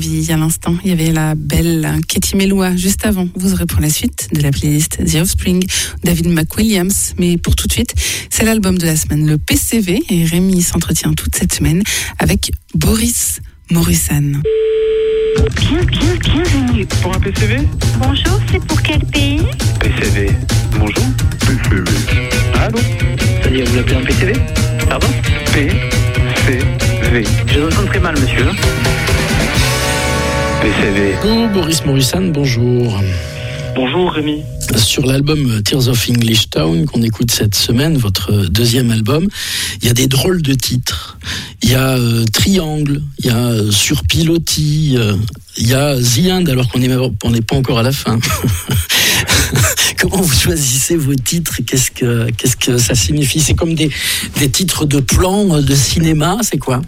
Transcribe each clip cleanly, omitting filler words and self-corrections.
À l'instant, il y avait la belle Katie Melua. Juste avant, vous aurez pour la suite de la playlist The Offspring, David McWilliams. Mais pour tout de suite, c'est l'album de la semaine, le PCV. Et Rémi s'entretient toute cette semaine avec Boris Morissan. Bienvenue. Pour un PCV ? Bonjour, c'est pour quel pays? PCV. Bonjour. PCV. Allô ? C'est-à-dire, vous appelez un PCV? Pardon ? PCV. Je vous entends très mal, monsieur. PCV. Bonjour Boris Morissan, bonjour. Bonjour Rémi. Sur l'album Tears of English Town qu'on écoute cette semaine, votre deuxième album, il y a des drôles de titres. Il y a Triangle, il y a Sur Pilotis, il y a The End alors qu'on n'est pas encore à la fin. Comment vous choisissez vos titres? Qu'est-ce que ça signifie? C'est comme des titres de plan de cinéma, c'est quoi?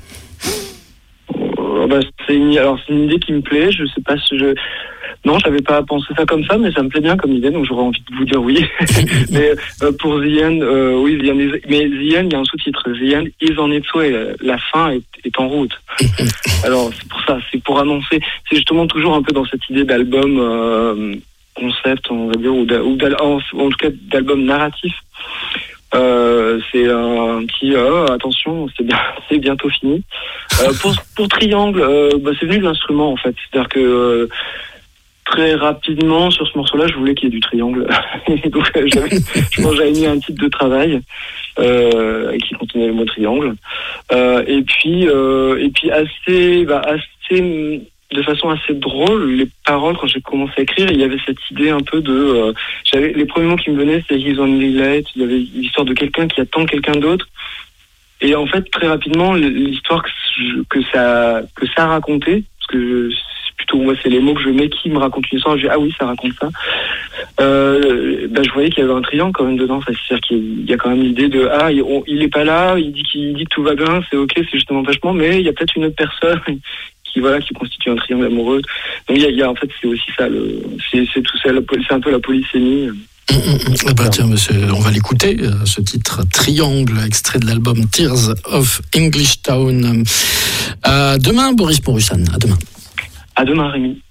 C'est une idée qui me plaît. Je sais pas si non, j'avais pas pensé ça comme ça, mais ça me plaît bien comme idée, donc j'aurais envie de vous dire oui. Mais pour The End, oui, The End mais The End, il y a un sous-titre. The End is on its way. La fin est en route. Alors c'est pour ça, c'est pour annoncer. C'est justement toujours un peu dans cette idée d'album concept, on va dire, ou en tout cas d'album narratif. C'est un petit attention, c'est bientôt fini. Pour Triangle, c'est venu de l'instrument en fait. C'est-à-dire que très rapidement sur ce morceau-là, je voulais qu'il y ait du triangle. Donc j'avais mis un titre de travail qui contenait le mot triangle. Et puis assez de façon assez drôle, les paroles, quand j'ai commencé à écrire, il y avait cette idée un peu de... les premiers mots qui me venaient, c'était « He's only late », il y avait l'histoire de quelqu'un qui attend quelqu'un d'autre. Et en fait, très rapidement, l'histoire que ça racontait, parce que c'est plutôt, moi, c'est les mots que je mets qui me racontent une histoire, je dis « Ah oui, ça raconte ça ». Je voyais qu'il y avait un triangle quand même dedans, c'est-à-dire qu'il y a quand même l'idée de « Ah, il est pas là, il dit que tout va bien, c'est ok, c'est justement vachement, mais il y a peut-être une autre personne ». Qui constitue un triangle amoureux. Donc il y a en fait c'est aussi ça c'est tout ça, c'est un peu la polysémie. Tiens, monsieur, on va l'écouter, ce titre Triangle, extrait de l'album Tears of English Town. À demain Boris Morissan, à demain. À demain Rémi.